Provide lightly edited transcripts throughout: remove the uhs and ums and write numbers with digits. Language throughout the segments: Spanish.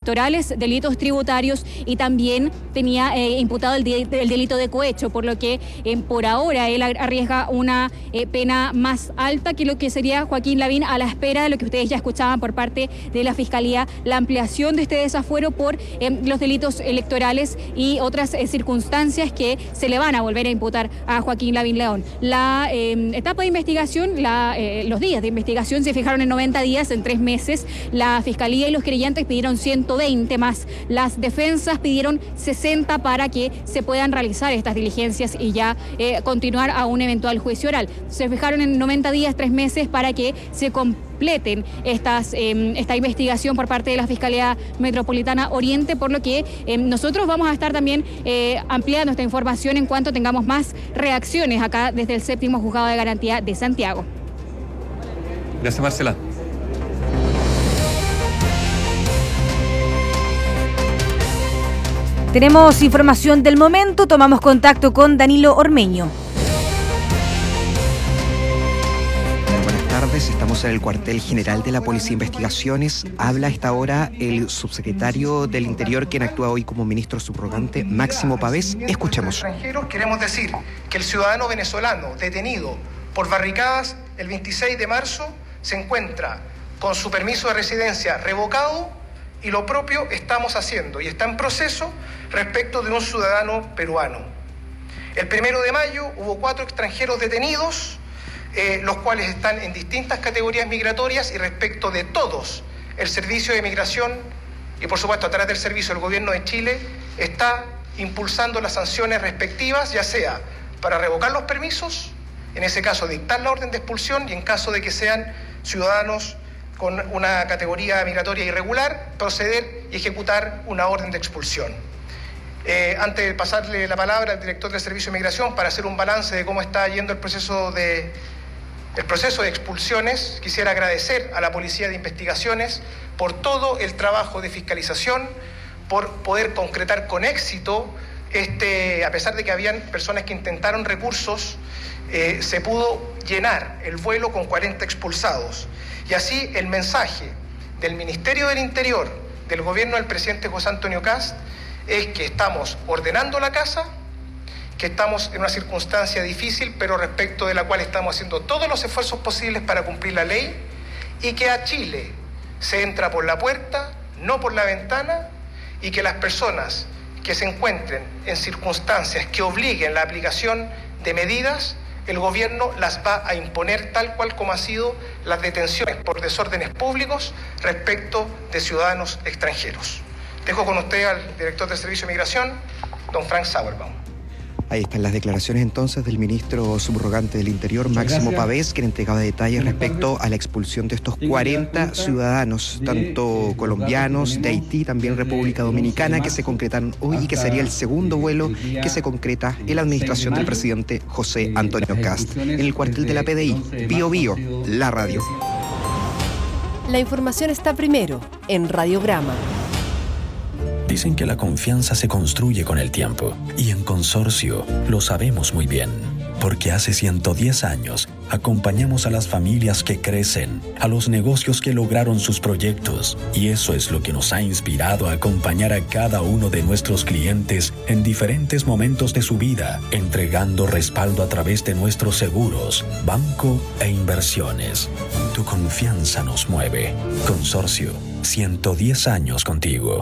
electorales, delitos tributarios y también tenía imputado el delito de cohecho, por lo que por ahora él arriesga una pena más alta que lo que sería Joaquín Lavín, a la espera de lo que ustedes ya escuchaban por parte de la Fiscalía, la ampliación de este desafuero por los delitos electorales y otras circunstancias que se le van a volver a imputar a Joaquín Lavín León. La etapa de investigación, los días de investigación se fijaron en 90 días, en 3 meses. La Fiscalía y los creyentes pidieron 120 más. Las defensas pidieron 60 para que se puedan realizar estas diligencias y ya continuar a un eventual juicio oral. Se fijaron en 90 días, 3 meses para que se completen esta investigación por parte de la Fiscalía Metropolitana Oriente, por lo que nosotros vamos a estar también ampliando esta información en cuanto tengamos más reacciones acá desde el 7º Juzgado de Garantía de Santiago. Gracias, Marcela. Tenemos información del momento, tomamos contacto con Danilo Ormeño. Buenas tardes, estamos en el cuartel general de la Policía de Investigaciones. Habla a esta hora el subsecretario del Interior, quien actúa hoy como ministro subrogante, Máximo Pavés. Escuchemos. Queremos decir que el ciudadano venezolano detenido por barricadas el 26 de marzo se encuentra con su permiso de residencia revocado, y lo propio estamos haciendo y está en proceso respecto de un ciudadano peruano. El 1 de mayo hubo 4 extranjeros detenidos, los cuales están en distintas categorías migratorias, y respecto de todos, el Servicio de Migración y por supuesto a través del servicio del Gobierno de Chile está impulsando las sanciones respectivas, ya sea para revocar los permisos, en ese caso dictar la orden de expulsión, y en caso de que sean ciudadanos con una categoría migratoria irregular, proceder y ejecutar una orden de expulsión. Antes de pasarle la palabra al director del Servicio de Migración para hacer un balance de cómo está yendo el proceso de expulsiones, quisiera agradecer a la Policía de Investigaciones por todo el trabajo de fiscalización, por poder concretar con éxito, a pesar de que habían personas que intentaron recursos, se pudo llenar el vuelo con 40 expulsados. Y así el mensaje del Ministerio del Interior, del gobierno del presidente José Antonio Kast, es que estamos ordenando la casa, que estamos en una circunstancia difícil, pero respecto de la cual estamos haciendo todos los esfuerzos posibles para cumplir la ley, y que a Chile se entra por la puerta, no por la ventana, y que las personas que se encuentren en circunstancias que obliguen la aplicación de medidas, el gobierno las va a imponer tal cual como ha sido las detenciones por desórdenes públicos respecto de ciudadanos extranjeros. Dejo con usted al director del Servicio de Migración, don Frank Sauerbaum. Ahí están las declaraciones entonces del ministro subrogante del Interior, Máximo Pavés, quien entregaba detalles respecto a la expulsión de estos 40 ciudadanos, tanto colombianos, de Haití, también República Dominicana, que se concretaron hoy y que sería el segundo vuelo que se concreta en la administración del presidente José Antonio Kast. En el cuartel de la PDI, Bío Bío, la radio. La información está primero en Radiograma. Dicen que la confianza se construye con el tiempo, y en Consorcio lo sabemos muy bien, porque hace 110 años acompañamos a las familias que crecen, a los negocios que lograron sus proyectos, y eso es lo que nos ha inspirado a acompañar a cada uno de nuestros clientes en diferentes momentos de su vida, entregando respaldo a través de nuestros seguros, banco e inversiones. Tu confianza nos mueve. Consorcio, 110 años contigo.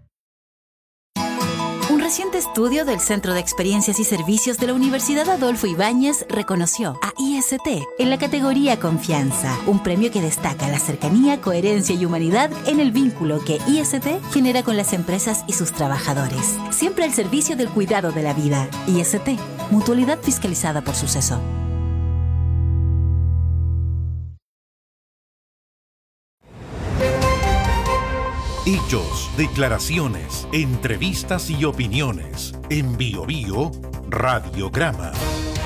Un reciente estudio del Centro de Experiencias y Servicios de la Universidad Adolfo Ibáñez reconoció a IST en la categoría Confianza, un premio que destaca la cercanía, coherencia y humanidad en el vínculo que IST genera con las empresas y sus trabajadores. Siempre al servicio del cuidado de la vida. IST, mutualidad fiscalizada por Suceso. Hechos, declaraciones, entrevistas y opiniones. En Bío Bío, Radiograma.